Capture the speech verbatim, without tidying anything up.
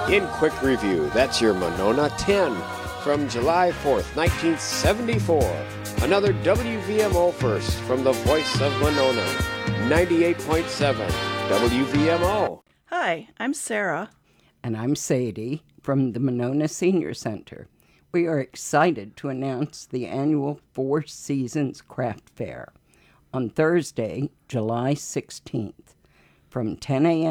In quick review, that's your Monona ten from July fourth, nineteen seventy-four. Another W V M O first from the voice of Monona, ninety-eight point seven W V M O. Hi, I'm Sarah. And I'm Sadie from the Monona Senior Center. We are excited to announce the annual Four Seasons Craft Fair on Thursday, July sixteenth, from ten a.m.